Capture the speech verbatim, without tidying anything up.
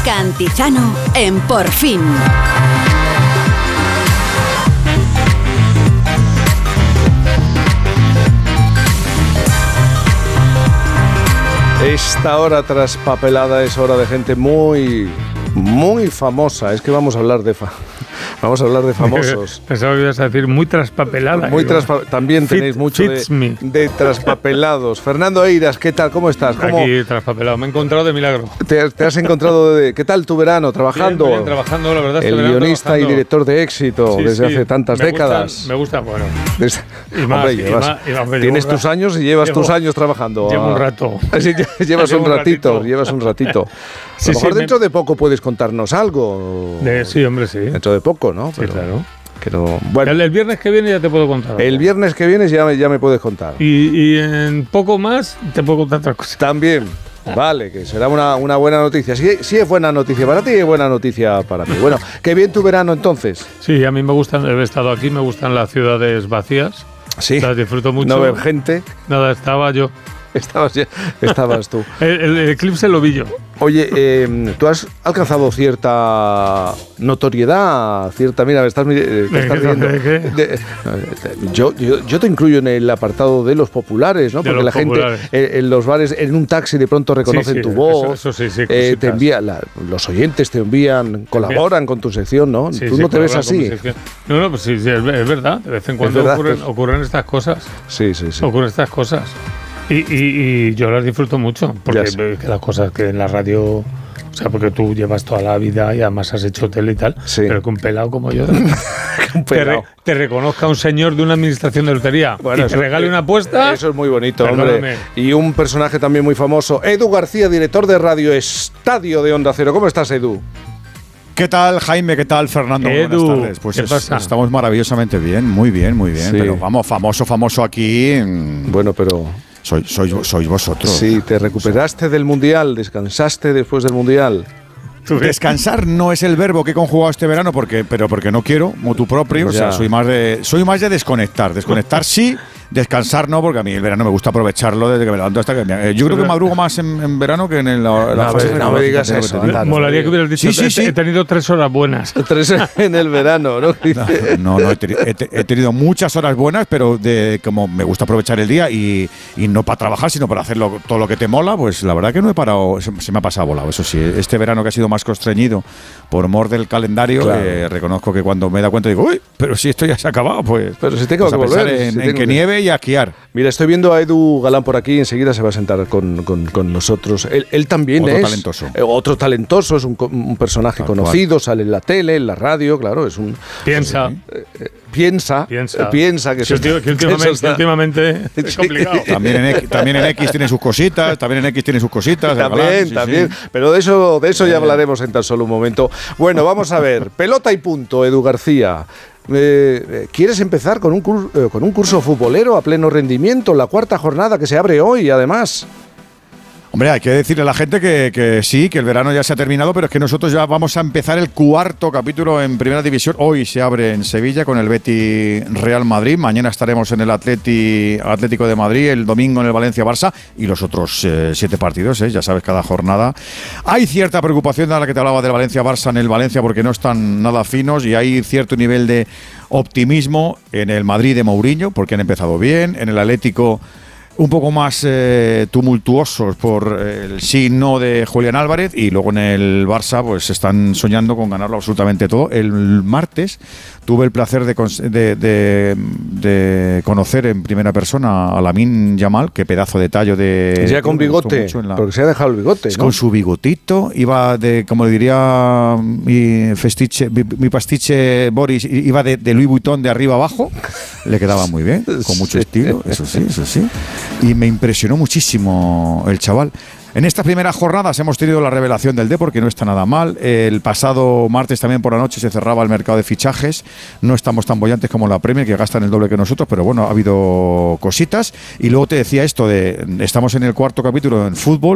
Cantizano en Por Fin. Esta hora traspapelada es hora de gente muy, muy famosa. Es que vamos a hablar de fa vamos a hablar de famosos. Pensaba que ibas a decir muy traspapelada. Muy traspa También tenéis Fit, mucho de, de traspapelados. Fernando Eiras, ¿qué tal? ¿Cómo estás? ¿Cómo? Aquí traspapelado. Me he encontrado de milagro. ¿Te, te has encontrado de qué tal tu verano trabajando? Bien, bien, trabajando, la verdad. El este guionista trabajando. Y director de éxito sí, desde sí. hace tantas me décadas. Gustan, me gusta, bueno. Desde, y más, hombre, llevas, y más, y más, tienes tus años y llevas llevo, tus años trabajando. Llevo un rato. Sí, llevas llevo un ratito, ratito. llevas un ratito. Sí, a lo mejor sí, dentro me... de poco puedes contarnos algo. De, sí, hombre, sí. Dentro de poco, ¿no? Sí, Pero, claro. Pero, bueno. el, el viernes que viene ya te puedo contar. El viernes que viene ya me, ya me puedes contar. Y, y en poco más te puedo contar otras cosas. También. Vale, que será una, una buena noticia. Sí, sí es buena noticia para ti y es buena noticia para mí. Bueno, qué bien tu verano entonces. Sí, a mí me gustan, he estado aquí, me gustan las ciudades vacías. Sí. Las disfruto mucho. No ver gente. Nada, estaba yo. Estabas, estabas tú. el, el, el eclipse lo vi yo. Oye, eh, tú has alcanzado cierta notoriedad, cierta... Mira, estás, eh, te estás riendo. ¿De qué? De, yo, yo, yo te incluyo en el apartado de los populares, ¿no? De Porque la populares. gente eh, en los bares, en un taxi de pronto reconocen sí, sí, tu voz. Eso, eso sí, sí. Eh, te envía, la, los oyentes te envían, colaboran con tu sección, ¿no? Sí, tú sí, no te ves así. No, no, pues sí, sí, es verdad. De vez en cuando verdad, ocurren, pues, ocurren estas cosas. Sí, sí, sí. Ocurren estas cosas. Y, y, y yo las disfruto mucho, porque que las cosas que en la radio, o sea, porque tú llevas toda la vida y además has hecho tele y tal, sí. Pero que un pelado como yo un pelado. Te, re, te reconozca un señor de una administración de lotería bueno, y te regale una apuesta. Eso es muy bonito, perdóname. Hombre. Y un personaje también muy famoso, Edu García, director de Radio Estadio de Onda Cero. ¿Cómo estás, Edu? ¿Qué tal, Jaime? ¿Qué tal, Fernando? Edu, buenas tardes. Pues ¿qué es, pasa? Estamos maravillosamente bien, muy bien, muy bien. Sí. Pero vamos, famoso, famoso aquí. Bueno, pero... Sois, sois, sois vosotros. Sí, te recuperaste del Mundial, descansaste después del Mundial. Descansar no es el verbo que he conjugado este verano, porque, pero porque no quiero, motu propio. Ya. O sea, soy más de, soy más de desconectar. Desconectar sí, descansar no, porque a mí el verano me gusta aprovecharlo desde que me levanto hasta que me... Eh, yo creo que madrugo más en, en verano que en el, la, la no, fase. No me digas eso. Me molaría que hubieras dicho, sí, sí, sí. He tenido tres horas buenas. Tres en el verano, ¿no? No, no, no he, teni he, he tenido muchas horas buenas, pero de como me gusta aprovechar el día y, y no para trabajar, sino para hacer lo, todo lo que te mola, pues la verdad que no he parado, se, se me ha pasado volado. Eso sí, este verano que ha sido más constreñido por mor del calendario, claro. eh, reconozco que cuando me da cuenta digo, uy, pero si esto ya se ha acabado, pues... Pero si tengo pues que volver. En, si en que, que nieve y a esquiar. Mira, estoy viendo a Edu Galán por aquí, enseguida se va a sentar con, con, con nosotros. Él, él también otro es... talentoso. Eh, otro talentoso, es un, un personaje Tal conocido, cual. Sale en la tele, en la radio, claro, es un... Piensa. Eh, eh, piensa, piensa, eh, piensa que, que, que, que últimamente, que últimamente es complicado. También en, X, también en X tiene sus cositas, también en X tiene sus cositas. También, Galán, sí, también. Sí. Pero de eso, de eso ya hablaremos en tan solo un momento. Bueno, vamos a ver. Pelota y punto, Edu García. Eh, ¿Quieres empezar con un, cur eh, con un curso futbolero a pleno rendimiento? La cuarta jornada que se abre hoy, además. Hombre, hay que decirle a la gente que, que sí, que el verano ya se ha terminado, pero es que nosotros ya vamos a empezar el cuarto capítulo en Primera División. Hoy se abre en Sevilla con el Betis Real Madrid. Mañana estaremos en el Atleti, Atlético de Madrid, el domingo en el Valencia Barça y los otros eh, siete partidos, eh, ya sabes, cada jornada. Hay cierta preocupación de la que te hablaba del Valencia Barça en el Valencia porque no están nada finos y hay cierto nivel de optimismo en el Madrid de Mourinho porque han empezado bien, en el Atlético un poco más eh, tumultuosos por el sí no de Julián Álvarez y luego en el Barça pues están soñando con ganarlo absolutamente todo. El martes tuve el placer de, de, de, de conocer en primera persona a Lamine Yamal, qué pedazo de tallo de... Ya con bigote, la... porque se ha dejado el bigote, ¿no? Con su bigotito, iba de, como diría mi festiche, mi, mi pastiche Boris, iba de, de Louis Vuitton de arriba abajo, le quedaba muy bien, con mucho sí. estilo, eso sí, eso sí. Y me impresionó muchísimo el chaval. En estas primeras jornadas hemos tenido la revelación del Depor, que no está nada mal. El pasado martes también por la noche se cerraba el mercado de fichajes. No estamos tan bollantes como la Premier, que gastan el doble que nosotros, pero bueno, ha habido cositas. Y luego te decía esto de, estamos en el cuarto capítulo en fútbol.